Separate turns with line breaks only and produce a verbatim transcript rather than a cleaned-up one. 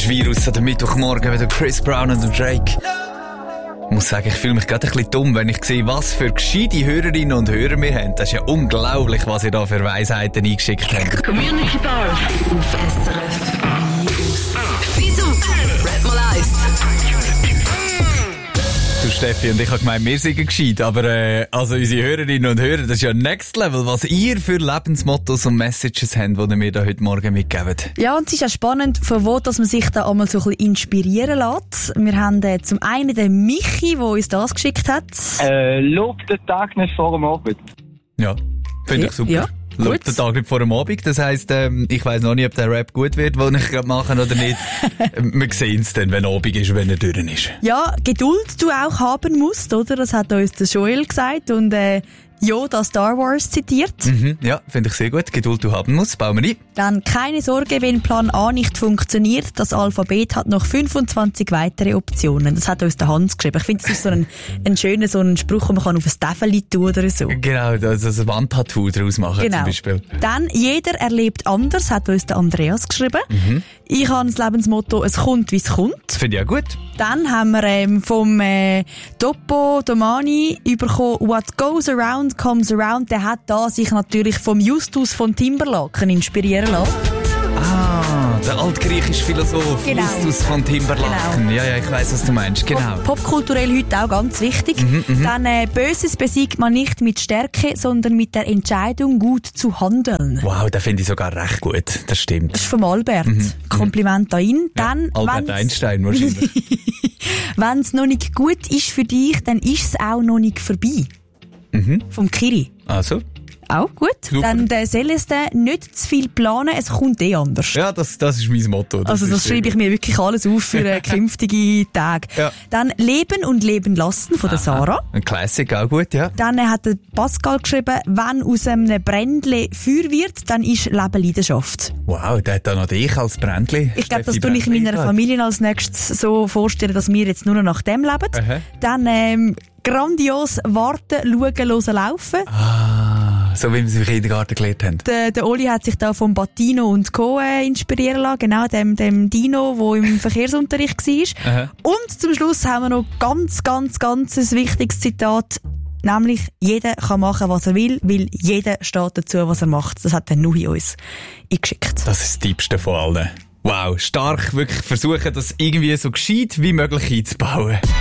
ist Virus an der Mittwochmorgen mit Chris Brown und Drake. Ich muss sagen, ich fühle mich gerade ein bisschen dumm, wenn ich sehe, was für gescheite Hörerinnen und Hörer wir haben. Das ist ja unglaublich, was ihr da für Weisheiten eingeschickt habt.
Community Bar auf S R F News. Wieso? Red mal eins.
Du Steffi und ich habe gemeint, wir sind gescheit, aber äh, also unsere Hörerinnen und Hörer, das ist ja Next Level, was ihr für Lebensmottos und Messages habt, die ihr mir da heute Morgen mitgeben.
Ja, und es ist ja spannend, von wo dass man sich da einmal so ein bisschen inspirieren lässt. Wir haben äh, zum einen den Michi, der uns das geschickt hat.
Äh, lob den Tag nicht vor dem Abend.
Ja, finde ich super.
Ja.
Schaut den Tag nicht vor dem Abend. Das heisst, ähm, ich weiss noch nicht, ob der Rap gut wird, den ich gerade mache oder nicht. Wir sehen es dann, wenn Abend ist, wenn er durch ist.
Ja, Geduld du auch haben musst, oder? Das hat uns der Joel gesagt und äh, Yoda Star Wars zitiert.
Mhm, ja, finde ich sehr gut. Geduld du haben musst, bauen wir ein.
Dann keine Sorge, wenn Plan A nicht funktioniert. Das Alphabet hat noch fünfundzwanzig weitere Optionen. Das hat uns der Hans geschrieben. Ich finde, das ist so ein, ein schöner so ein Spruch, den man kann auf ein Täfeli tun oder so.
Genau, also ein Wandtattoo daraus machen
genau.
Zum Beispiel.
Dann, jeder erlebt anders, hat uns der Andreas geschrieben. Mhm. Ich habe das Lebensmotto, es kommt, wie es kommt.
Das finde ich auch gut.
Dann haben wir ähm, vom äh, Topo Domani überkommen, what goes around comes around. Der hat da sich natürlich vom Justus von Timberlaken inspirieren lassen.
Ah, der altgriechische Philosoph
Genau.
Justus von Timberlaken.
Genau.
Ja, ja, ich weiss, was du meinst. Genau.
Pop- Popkulturell heute auch ganz wichtig.
Mhm, mhm.
Dann äh, Böses besiegt man nicht mit Stärke, sondern mit der Entscheidung, gut zu handeln.
Wow, den finde ich sogar recht gut. Das stimmt.
Das ist vom Albert.
Mhm.
Kompliment an ihn. Dann,
Ja, Albert
wenn's-
Einstein wahrscheinlich.
Wenn es noch nicht gut ist für dich, dann ist es auch noch nicht vorbei.
Mhm.
Vom Kiri.
Also?
Auch gut.
Super.
Dann der Celeste, nicht zu viel planen, es kommt eh anders.
Ja, das, das ist mein Motto. Das
also das
ist sehr
schreibe ich
gut.
mir wirklich alles auf für äh, künftige Tage.
Ja.
Dann Leben und Leben lassen von der Sarah.
Ein Classic, auch gut, ja.
Dann äh, hat der Pascal geschrieben, wenn aus einem Brändle Feuer wird, dann ist Leben Leidenschaft.
Wow, der hat da noch dich als Brändli.
Ich glaube, das
Steffi
tue ich
Brändli
meiner
eingeladen.
Familie als nächstes so vorstellen, dass wir jetzt nur noch nach dem leben.
Aha.
Dann ähm, grandios warten, schauen, hören, laufen.
Ah, so wie wir es im Kindergarten gelernt haben.
Der, der Oli hat sich da von Battino und Co. Äh, inspirieren lassen, genau dem, dem Dino, der im Verkehrsunterricht war.
Aha.
Und zum Schluss haben wir noch ganz, ganz, ganz ein wichtiges Zitat, nämlich jeder kann machen, was er will, weil jeder steht dazu, was er macht. Das hat der Nuhi uns eingeschickt.
Das ist das Tippste von allen. Wow, stark, wirklich versuchen, das irgendwie so gescheit wie möglich einzubauen.